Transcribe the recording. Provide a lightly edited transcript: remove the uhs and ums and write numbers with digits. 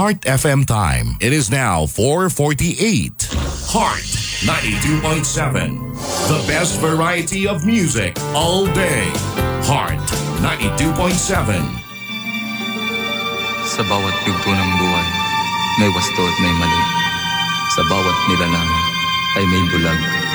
Heart FM time. It is now 4:48. Heart 92.7. The best variety of music all day. Heart 92.7. Sa bawat yugto ng buhay, may wasto at may mali. Sa bawat nilalang ay may bulag